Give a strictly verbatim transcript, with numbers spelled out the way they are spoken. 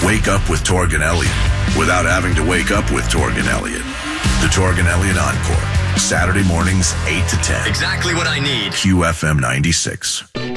Wake up with Torg and Elliott without having to wake up with Torg and Elliott. The Torg and Elliott Encore. Saturday mornings, eight to ten. Exactly what I need. Q F M ninety-six.